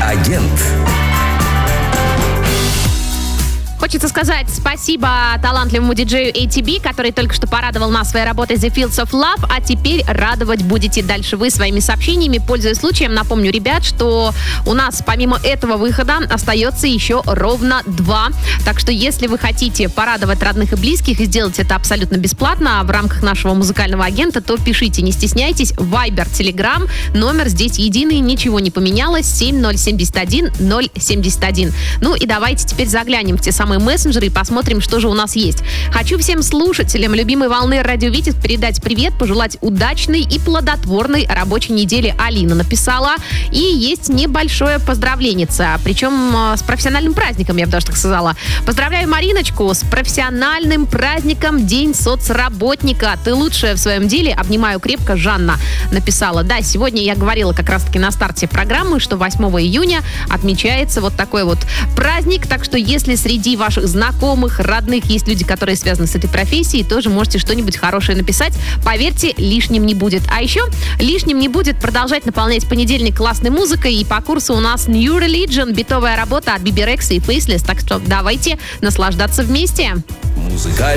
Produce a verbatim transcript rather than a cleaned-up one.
агент. Хочется сказать спасибо талантливому диджею эй ти би, который только что порадовал нас своей работой The Fields of Love, а теперь радовать будете дальше вы своими сообщениями. Пользуясь случаем, напомню, ребят, что у нас помимо этого выхода остается еще ровно два. Так что если вы хотите порадовать родных и близких и сделать это абсолютно бесплатно в рамках нашего музыкального агента, то пишите, не стесняйтесь. Вайбер, Телеграм, номер здесь единый, ничего не поменялось, семь ноль семь один ноль семь один. Ну и давайте теперь заглянем в те самые мессенджеры и посмотрим, что же у нас есть. Хочу всем слушателям любимой волны Радио Витекс передать привет, пожелать удачной и плодотворной рабочей недели. Алина написала. И есть небольшое поздравленица, причем с профессиональным праздником, я бы даже так сказала. Поздравляю Мариночку с профессиональным праздником День соцработника. Ты лучшая в своем деле. Обнимаю крепко, Жанна написала. Да, сегодня я говорила как раз-таки на старте программы, что восьмого июня отмечается вот такой вот праздник. Так что если среди ваших знакомых, родных есть люди, которые связаны с этой профессией, тоже можете что-нибудь хорошее написать. Поверьте, лишним не будет. А еще лишним не будет продолжать наполнять понедельник классной музыкой. И по курсу у нас New Religion, битовая работа от Биби Рекса и Faceless. Так что давайте наслаждаться вместе. Музыкальный